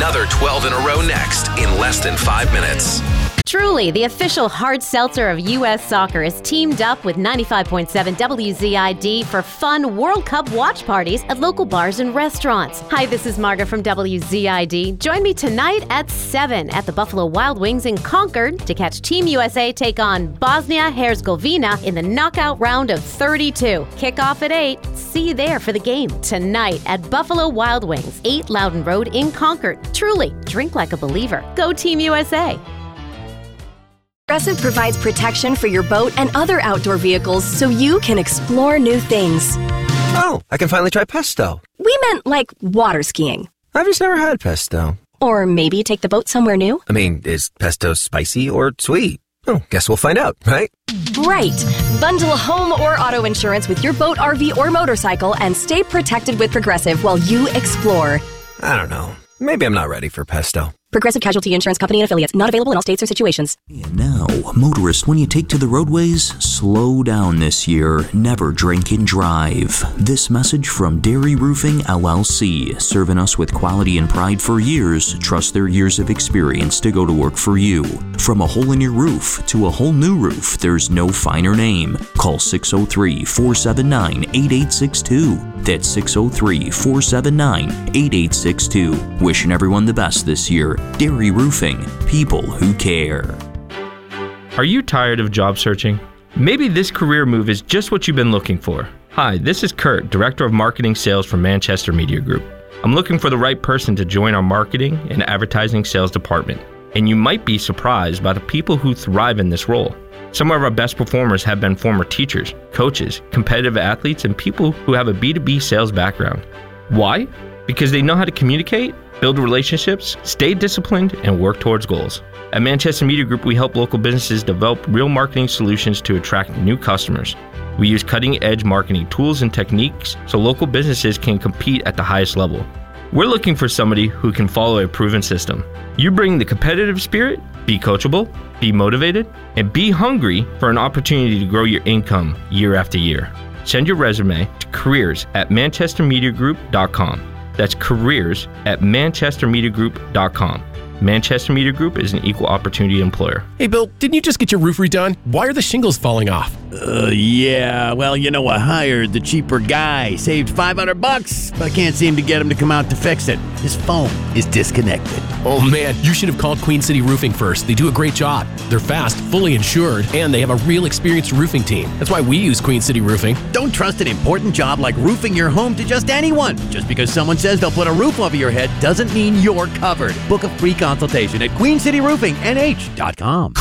Another 12 in a row next in less than 5 minutes. Truly, the official hard seltzer of U.S. soccer, is teamed up with 95.7 WZID for fun World Cup watch parties at local bars and restaurants. Hi, this is Margaret from WZID. Join me tonight at 7 at the Buffalo Wild Wings in Concord to catch Team USA take on Bosnia-Herzegovina in the knockout round of 32. Kickoff at 8. See you there for the game tonight at Buffalo Wild Wings, 8 Loudon Road in Concord. Truly, drink like a believer. Go Team USA. Progressive provides protection for your boat and other outdoor vehicles so you can explore new things. Oh, I can finally try pesto. We meant like water skiing. I've just never had pesto. Or maybe take the boat somewhere new. I mean, is pesto spicy or sweet? Oh, guess we'll find out, right? Right. Bundle home or auto insurance with your boat, RV, or motorcycle and stay protected with Progressive while you explore. I don't know. Maybe I'm not ready for pesto. Progressive Casualty Insurance Company and Affiliates. Not available in all states or situations. And now, motorists, when you take to the roadways, slow down this year. Never drink and drive. This message from Dairy Roofing LLC, serving us with quality and pride for years. Trust their years of experience to go to work for you. From a hole in your roof to a whole new roof, there's no finer name. Call 603-479-8862. That's 603-479-8862. Wishing everyone the best this year. Dairy Roofing, people who care. Are you tired of job searching? Maybe this career move is just what you've been looking for. Hi, this is Kurt, Director of Marketing Sales for Manchester Media Group. I'm looking for the right person to join our marketing and advertising sales department. And you might be surprised by the people who thrive in this role. Some of our best performers have been former teachers, coaches, competitive athletes, and people who have a B2B sales background. Why? Because they know how to communicate, build relationships, stay disciplined, and work towards goals. At Manchester Media Group, we help local businesses develop real marketing solutions to attract new customers. We use cutting-edge marketing tools and techniques so local businesses can compete at the highest level. We're looking for somebody who can follow a proven system. You bring the competitive spirit, be coachable, be motivated, and be hungry for an opportunity to grow your income year after year. Send your resume to careers@manchestermediagroup.com. That's careers@manchestermediagroup.com. Manchester Media Group is an equal opportunity employer. Hey, Bill, didn't you just get your roof redone? Why are the shingles falling off? Yeah. Well, I hired the cheaper guy. Saved $500, but I can't seem to get him to come out to fix it. His phone is disconnected. Oh, man, you should have called Queen City Roofing first. They do a great job. They're fast, fully insured, and they have a real experienced roofing team. That's why we use Queen City Roofing. Don't trust an important job like roofing your home to just anyone. Just because someone says they'll put a roof over your head doesn't mean you're covered. Book a free consultation at QueenCityRoofingNH.com.